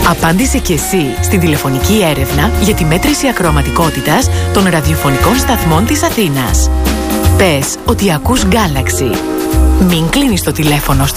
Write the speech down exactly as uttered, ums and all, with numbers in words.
Απάντησε και εσύ στην τηλεφωνική έρευνα για τη μέτρηση ακροαματικότητας των ραδιοφωνικών σταθμών της Αθήνας. Πες ότι ακούς Galaxy. Μην κλείνεις το τηλέφωνο στο